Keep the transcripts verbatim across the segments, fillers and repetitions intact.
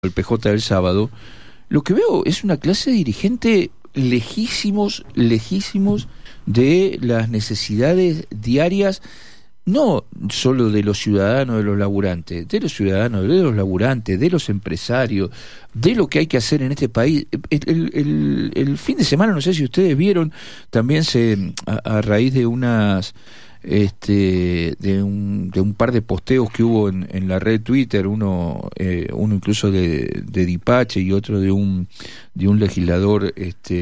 el P J del sábado, lo que veo es una clase de dirigente lejísimos, lejísimos de las necesidades diarias, no solo de los ciudadanos, de los laburantes, de los ciudadanos, de los laburantes, de los empresarios, de lo que hay que hacer en este país. El, el, el, el fin de semana, no sé si ustedes vieron, también se a, a raíz de unas este de un de un par de posteos que hubo en, en la red Twitter, uno eh, uno incluso de, de Dipache y otro de un de un legislador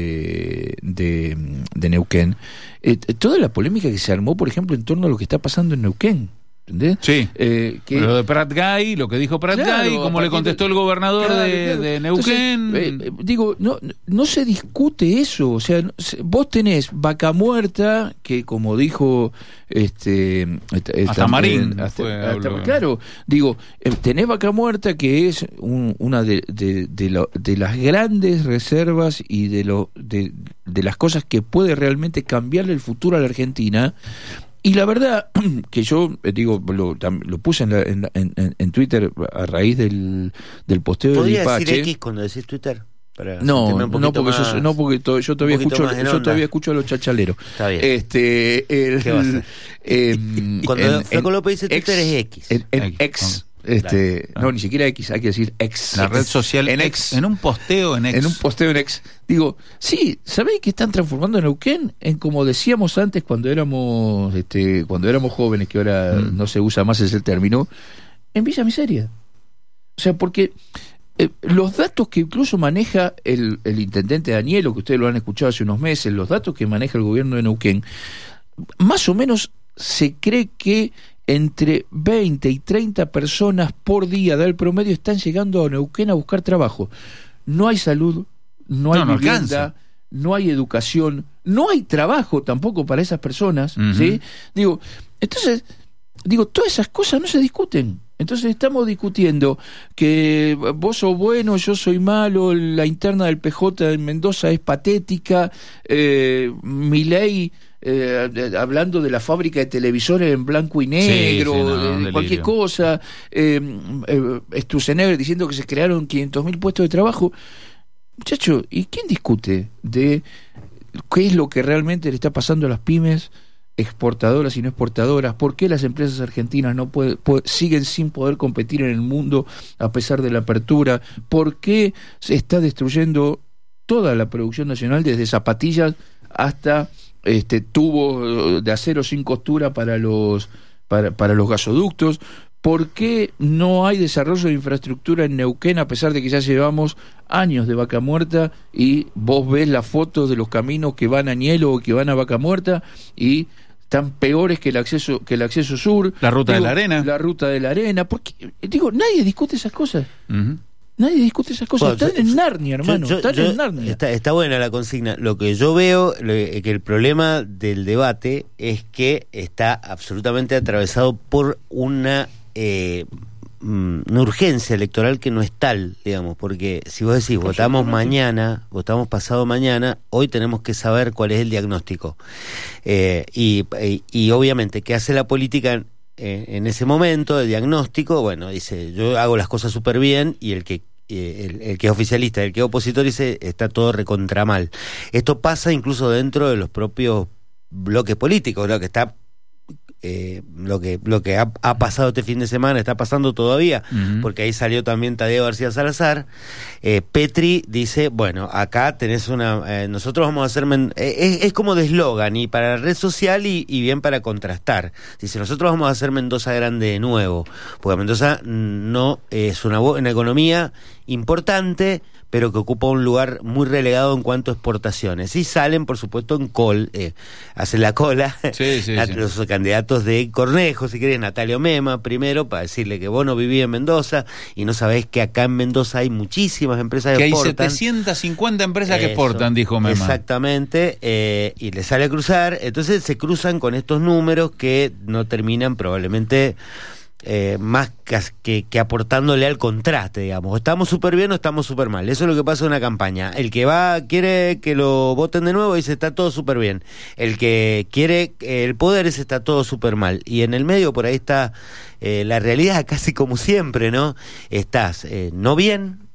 este de, de Neuquén, eh, toda la polémica que se armó, por ejemplo, en torno a lo que está pasando en Neuquén. ¿Entendés? Sí, eh, que, lo de Prat Gay, lo que dijo Prat claro, Gay, como le contestó el gobernador claro, de, claro. de Neuquén. Entonces, eh, digo, no, no se discute eso, o sea, vos tenés Vaca Muerta, que como dijo este eh, hasta Marín, hasta, fue, hasta, claro, digo, eh, tenés Vaca Muerta, que es un, una de, de, de, lo, de las grandes reservas y de, lo, de, de las cosas que puede realmente cambiarle el futuro a la Argentina. Y la verdad que yo, digo, lo, lo puse en, la, en, en, en Twitter a raíz del, del posteo de Dipache. ¿Podrías decir X cuando decís Twitter? Para no, no porque, más, yo, no porque to, yo todavía escucho yo todavía escucho a los chachaleros. Está bien. Este, el, ¿Qué va a hacer? Eh, cuando Flaco López dice Twitter ex, es X. En, en ex. Este, claro. no, ni siquiera X, hay que decir ex. La red social en ex, en un posteo en ex. En un posteo en ex. Digo, sí, ¿sabéis que están transformando a Neuquén en, como decíamos antes cuando éramos este cuando éramos jóvenes, que ahora mm. no se usa más ese término, en Villa Miseria? O sea, porque eh, los datos que incluso maneja el, el intendente Danielo, que ustedes lo han escuchado hace unos meses, los datos que maneja el gobierno de Neuquén, más o menos se cree que entre veinte y treinta personas por día del promedio están llegando a Neuquén a buscar trabajo. No hay salud, no hay no, vivienda, no, alcanza. No hay educación, no hay trabajo tampoco para esas personas, uh-huh. ¿sí? Digo, entonces, digo, todas esas cosas no se discuten. Entonces estamos discutiendo que vos sos bueno, yo soy malo, la interna del P J en Mendoza es patética, eh, Milei eh, hablando de la fábrica de televisores en blanco y negro, sí, sí, no, de cualquier cosa, eh, eh, Sturzenegger diciendo que se crearon quinientos mil puestos de trabajo. Muchacho, ¿y quién discute de qué es lo que realmente le está pasando a las pymes exportadoras y no exportadoras? ¿Por qué las empresas argentinas no puede, puede, siguen sin poder competir en el mundo a pesar de la apertura? ¿Por qué se está destruyendo toda la producción nacional, desde zapatillas hasta este tubos de acero sin costura para los para, para los gasoductos? ¿Por qué no hay desarrollo de infraestructura en Neuquén a pesar de que ya llevamos años de Vaca Muerta y vos ves las fotos de los caminos que van a Nielo o que van a Vaca Muerta y están peores que el acceso que el acceso sur? La ruta digo, de la arena. La ruta de la arena. Porque, digo, nadie discute esas cosas. Uh-huh. Nadie discute esas cosas. Bueno, están yo, en Narnia, hermano. Yo, yo, están yo, en Narnia. Está, está buena la consigna. Lo que yo veo, lo, que el problema del debate es que está absolutamente atravesado por una eh, una urgencia electoral que no es tal, digamos, porque si vos decís votamos mañana, votamos pasado mañana, hoy tenemos que saber cuál es el diagnóstico. Eh, y, y, y obviamente, ¿qué hace la política en, en ese momento de diagnóstico? Bueno, dice, yo hago las cosas súper bien, y el que El, el que es oficialista, el que es opositor, dice está todo recontra mal. Esto pasa incluso dentro de los propios bloques políticos, lo que está eh, lo que lo que ha, ha pasado este fin de semana está pasando todavía, uh-huh. porque ahí salió también Tadeo García Salazar. eh, Petri dice, bueno, acá tenés una eh, nosotros vamos a hacer men- eh, es, es como de eslogan, y para la red social y, y bien para contrastar. Dice, nosotros vamos a hacer Mendoza grande de nuevo, porque Mendoza no es una, una economía importante, pero que ocupa un lugar muy relegado en cuanto a exportaciones. Y salen, por supuesto, en col, eh, hacen la cola, sí, sí, sí. los candidatos de Cornejo, si querés, Natalio Mema, primero, para decirle que vos no vivís en Mendoza, y no sabés que acá en Mendoza hay muchísimas empresas que, que exportan. hay setecientas cincuenta empresas Eso, que exportan, dijo Mema. Exactamente, eh, y le sale a cruzar, entonces se cruzan con estos números que no terminan probablemente Eh, más que, que aportándole al contraste, digamos. Estamos súper bien o estamos súper mal. Eso es lo que pasa en una campaña. El que va, quiere que lo voten de nuevo, dice está todo súper bien. El que quiere el poder, dice está todo súper mal. Y en el medio, por ahí está eh, la realidad, casi como siempre, ¿no? Estás eh, no bien,